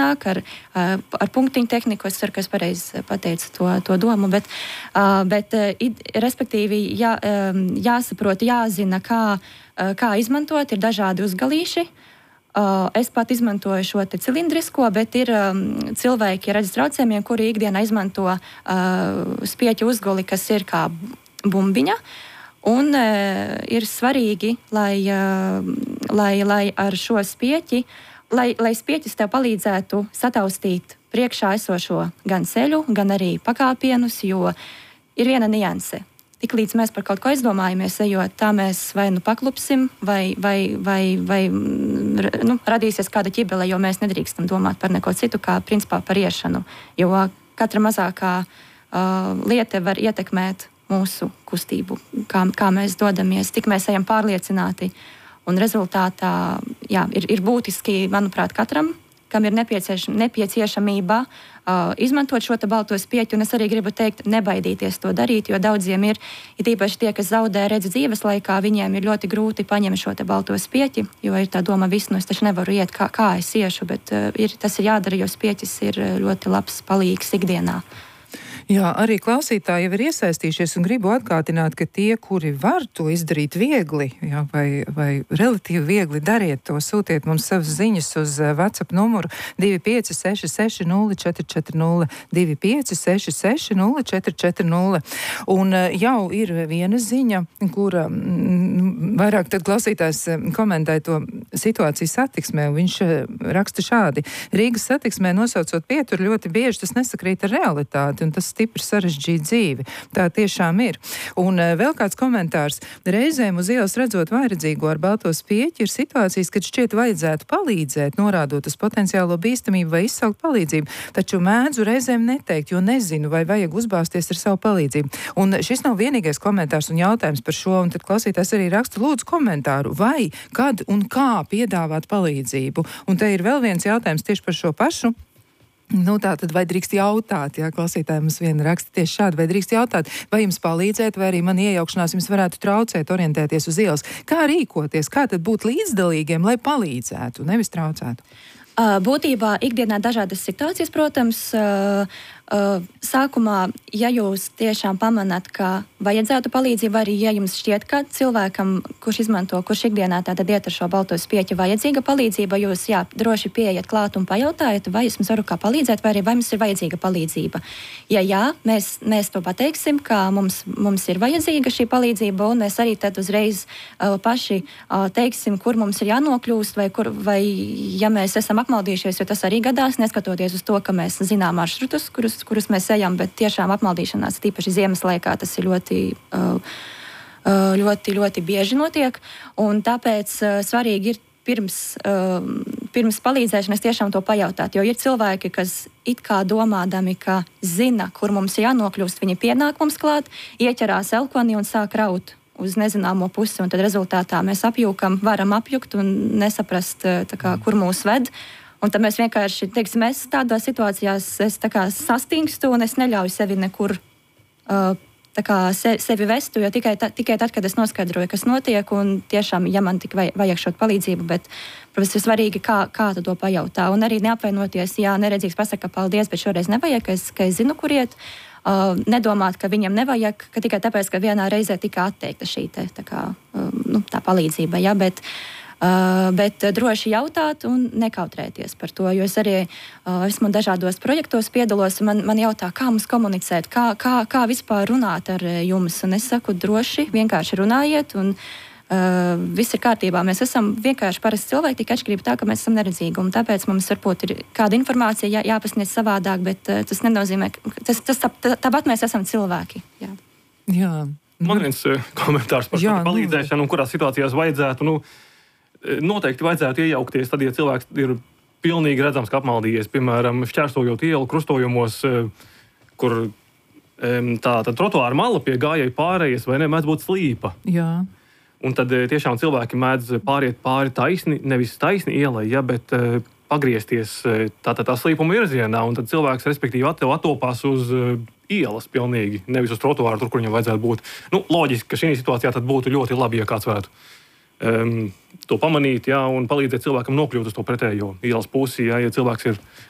nāk ar punktiņu tehniku. Es ceru, ka es pareizi pateicu to domu, bet respektīvi jāsaprot, jāzina, kā izmantot, ir dažādi uzgalīši. Es pat izmantoju šo cilindrisko, bet ir cilvēki ar redzes traucējumiem, kuri ikdienā izmanto spieķu uzgali, kas ir kā bumbiņa. Un ir svarīgi, lai ar šo spieķi, lai spieķis tev palīdzētu sataustīt priekšā esošo gan ceļu, gan arī pakāpienus, jo ir viena nianse. Tiklīdz mēs par kaut ko aizdomājamies, ejot, tā mēs vai paklupsim, vai radīsies kāda ķibele, jo mēs nedrīkstam domāt par neko citu, kā principā par iešanu. Jo katra mazākā lieta var ietekmēt mūsu kustību, kā mēs dodamies, tik mēs ejam pārliecināti. Un rezultātā ir būtiski, manuprāt, katram, kam ir nepieciešamība izmantot šo balto spieķi, un es arī gribu teikt, nebaidīties to darīt, jo daudziem ir īpaši tie, kas zaudē redzi dzīves laikā, viņiem ir ļoti grūti paņemt šo balto spieķi, jo ir tā doma, viss, es taču nevaru iet, kā es iešu, bet tas ir jādara, jo spieķis ir ļoti labs palīgs ikdienā. Jā, arī klausītāji jau ir iesaistījušies un gribu atgādināt, ka tie, kuri var to izdarīt viegli, jā, vai relatīvi viegli dariet to, sūtiet mums savas ziņas uz WhatsApp numuru 25660440, 25660440. Un jau ir viena ziņa, kura vairāk tad klausītājs komentēja to situāciju satiksmē, un viņš raksta šādi. Rīgas satiksmē nosaucot pieturu ļoti bieži tas nesakrīt ar realitāti, un tas stipri sarežģīta dzīve. Tā tiešām ir. Un vēl kāds komentārs. Reizēm uz ielas redzot vairedzīgo ar balto spieķi ir situācijas, kad šķiet vajadzētu palīdzēt, norādot uz potenciālo bīstamību vai izsaukt palīdzību, taču mēdzu reizēm neteikt, jo nezinu, vai vajag uzbāzties ar savu palīdzību. Un šis nav vienīgais komentārs un jautājums par šo, un tad klausītājs arī raksta lūdzu komentāru, vai, kad un kā piedāvāt palīdzību. Un te ir vēl viens jautājums tieši par šo pašu. Tā tad vai drīkst jautāt, jā, klausītāji mums viena raksta tieši šādi, vai drīkst jautāt, vai jums palīdzēt, vai arī man iejaukšanās jums varētu traucēt, orientēties uz ielas. Kā rīkoties, kā tad būt līdzdalīgiem, lai palīdzētu, nevis traucētu? Būtībā ikdienā dažādas situācijas, protams, sākumā, ja jūs tiešām pamanāt, ka vajadzētu palīdzību, arī ja jums šķiet, ka cilvēkam, kurš ikdienā tātad iet ar šo balto spieķi, vajadzīga palīdzība, jūs droši pieiet klāt un pajautājat, vai es jums varu kā palīdzēt, vai arī vai mums ir vajadzīga palīdzība. Ja jā, mēs to pateiksim, ka mums ir vajadzīga šī palīdzība, un mēs arī tad uzreiz paši teiksim, kur mums ir jānokļūst, vai ja mēs esam apmaldījušies, jo tas arī gadās, neskatoties uz to, ka mēs zinām maršrutus, kurus mēs ejam, bet tiešām apmaldīšanās, tīpaši ziemas laikā, tas ir ļoti bieži notiek, un tāpēc svarīgi ir pirms palīdzēšanas tiešām to pajautāt, jo ir cilvēki, kas it kā domādami, ka zina, kur mums ir jānokļūst, viņi pienāk mums klāt, ieķerās elkonī un sāk raut uz nezināmo pusi, un tad rezultātā mēs varam apjukt un nesaprast, kur mūs ved. Un tad mēs vienkārši, teiksim, es tādās situācijās sastingstu un es neļauju sevi nekur sevi vestu, jo tikai tad, kad es noskaidroju, kas notiek, un tiešām, ja man tik vajag šo palīdzību, bet, protams, ir svarīgi, kā to pajautā. Un arī neapvainoties, ja neredzīgs pasaka paldies, bet šoreiz nevajag, ka es zinu, kur iet. Nedomāt, ka viņam nevajag, ka tikai tāpēc, ka vienā reizē tika atteikta šī tā palīdzība, ja, bet droši jautāt un nekautrēties par to, jo es arī esmu dažādos projektos piedalos, un man jautā, kā mums komunicēt, kā vispār runāt ar jums, un es saku, droši, vienkārši runājiet, un viss ir kārtībā. Mēs esam vienkārši parasti cilvēki, tikai atšķirība tā, ka mēs esam neredzīgi, un tāpēc mums varbūt ir kāda informācija jāpasniedz savādāk, bet tas nenozīmē, tāpat mēs esam cilvēki. Jā. Man viens komentārs par palīdzēšanu, un kurās situācijās vajadzētu, noteikti vajadzētu iejaukties, tad, ja cilvēks ir pilnīgi redzams, ka apmaldījies, piemēram, šķērsojot ielu krustojumos, kur tā trotuāra mala pie gājēju pārējas vai ne, mēdz būt slīpa. Jā. Un tad tiešām cilvēki mēdz pāriet pāri taisni, nevis taisni ielai, bet pagriezties tā slīpuma virzienā, un tad cilvēks, respektīvi, atopās uz ielas pilnīgi, nevis uz trotuāru, tur, kur viņam vajadzētu būt. Loģiski, ka šī situācijā tad būtu ļoti labi, ja kāds varētu to pamanīt, un palīdzēt cilvēkam nokļūt uz to pretējo ielas pusi, ja cilvēks ir